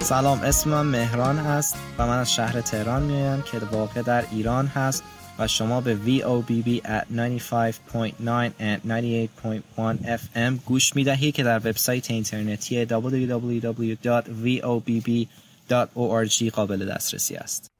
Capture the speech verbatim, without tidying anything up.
سلام، اسم من مهران هست و من از شهر تهران میایم که واقع در ایران هست و شما به وی او بی بی at ninety-five point nine and ninety-eight point one اف ام گوش میدهی که در وبسایت اینترنتی دبلیو دبلیو دبلیو دات وی او بی بی دات او آر جی قابل دسترسی است.